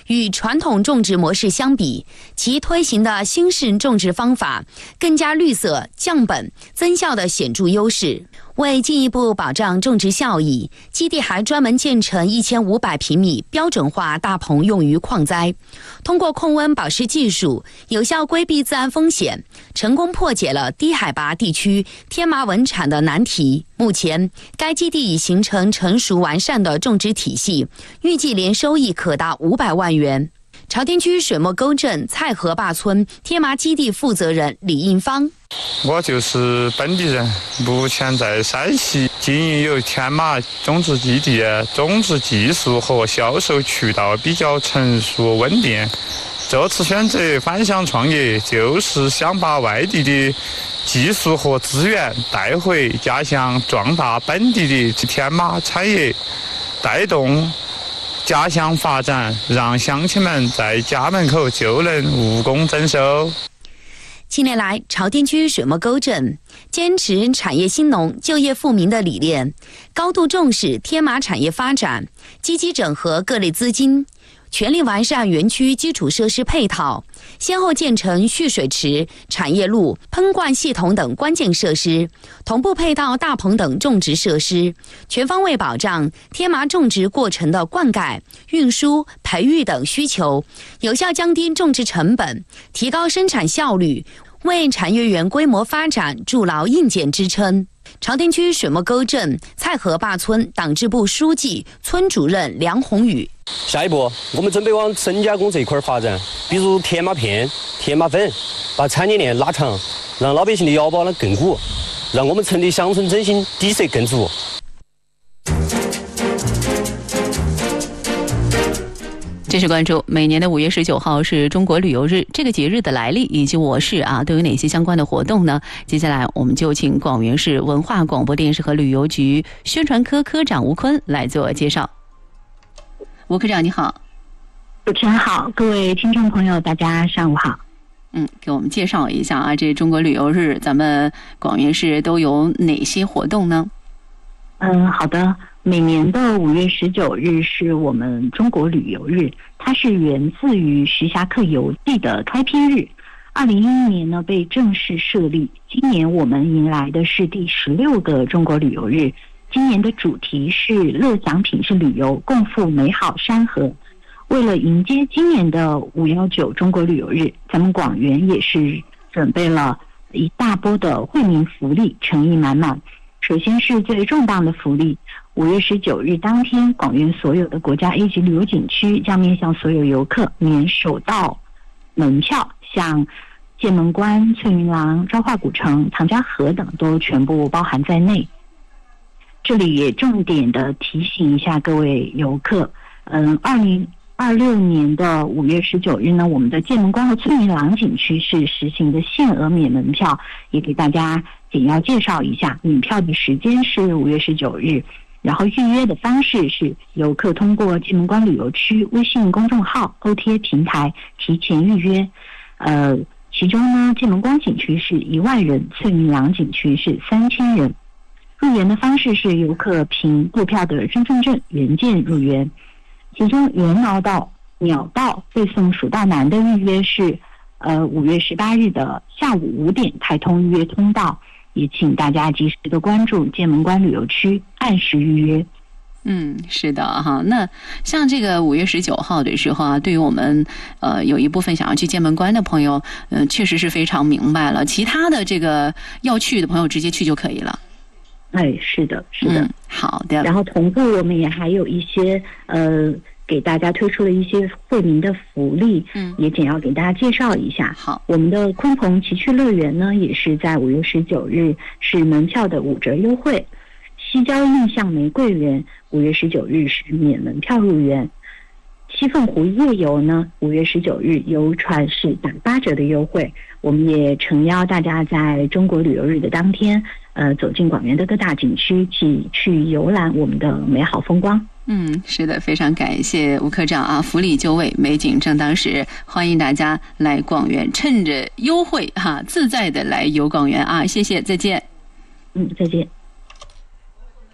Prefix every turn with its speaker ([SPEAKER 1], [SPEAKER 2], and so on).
[SPEAKER 1] 与传统种植模式相比，其推行的新式种植方法更加绿色、降本、增效的显著优势。为进一步保障种植效益，基地还专门建成1500平米标准化大棚用于矿栽，通过控温保湿技术，有效规避自然风险，成功破解了低海拔地区天麻稳产的难题。目前，该基地已形成成熟完善的种植体系，预计年收益可达500万元。朝天区水墨沟镇蔡河坝村天麻基地负责人李应芳：
[SPEAKER 2] 我就是本地人，目前在山西经营有天麻种植基地，种植技术和销售渠道比较成熟稳定。这次选择返乡创业，就是想把外地的技术和资源带回家乡，壮大本地的天麻产业，带动家乡发展，让乡亲们在家门口就能务工增收。
[SPEAKER 1] 近年来，朝天区水墨沟镇坚持产业兴农、就业富民的理念，高度重视天麻产业发展，积极整合各类资金，全力完善园区基础设施配套，先后建成蓄水池、产业路、喷灌系统等关键设施，同步配套大棚等种植设施，全方位保障天麻种植过程的灌溉、运输、培育等需求，有效降低种植成本，提高生产效率，为产业园规模发展筑牢硬件支撑。朝天区水墨沟镇蔡河坝村党支部书记、村主任梁宏宇：
[SPEAKER 3] 下一步，我们准备往深加工这一块发展，比如天麻片、天麻粉，把产业链拉长，让老百姓的腰包呢更鼓，让我们村的乡村振兴底色更足。
[SPEAKER 4] 这是关注每年的5月19号是中国旅游日，这个节日的来历以及我市都有哪些相关的活动呢？接下来我们就请广元市文化广播电视和旅游局宣传科科长吴坤来做介绍。吴科长你好。
[SPEAKER 5] 主持人好，各位听众朋友大家上午好。
[SPEAKER 4] 给我们介绍一下这中国旅游日咱们广元市都有哪些活动呢？
[SPEAKER 5] 好的。每年的5月19日是我们中国旅游日，它是源自于徐霞客游记的开篇日。2011年呢被正式设立，今年我们迎来的是第16个中国旅游日。今年的主题是乐享品质旅游，共赴美好山河。为了迎接今年的519中国旅游日，咱们广元也是准备了一大波的惠民福利，诚意满满。首先是最重磅的福利，5月19日当天，广元所有的国家 A 级旅游景区将面向所有游客免首道门票，像剑门关、翠云廊、昭化古城、唐家河等都全部包含在内。这里也重点的提醒一下各位游客，2026年的5月19日呢，我们的剑门关和翠云廊景区是实行的限额免门票，也给大家简要介绍一下。免票的时间是5月19日，然后预约的方式是游客通过剑门关旅游区微信公众号 OTA 平台提前预约。其中呢，剑门关景区是1万人，翠云廊景区是3000人。入园的方式是游客凭购票的身份证原件入园。其中猿毛道、鸟道背诵蜀道难的预约是5月18日的下午5点开通预约通道，也请大家及时的关注剑门关旅游区，按时预约。
[SPEAKER 4] 是的哈。那像这个5月19号的时候对于我们有一部分想要去剑门关的朋友，确实是非常明白了。其他的这个要去的朋友直接去就可以了。
[SPEAKER 5] 是的。
[SPEAKER 4] 好的。
[SPEAKER 5] 然后同步我们也还有一些给大家推出了一些惠民的福利，也简要给大家介绍一下。
[SPEAKER 4] 好，
[SPEAKER 5] 我们的鲲鹏奇趣乐园呢，也是在5月19日是门票的5折优惠。西郊印象玫瑰园5月19日是免门票入园。西凤湖夜游呢，5月19日游船是打8折的优惠。我们也诚邀大家在中国旅游日的当天，走进广元的各大景区，去游览我们的美好风光。
[SPEAKER 4] 是的，非常感谢吴科长福利就位，美景正当时，欢迎大家来广元，趁着优惠自在的来游广元谢谢，再见。
[SPEAKER 5] 再见。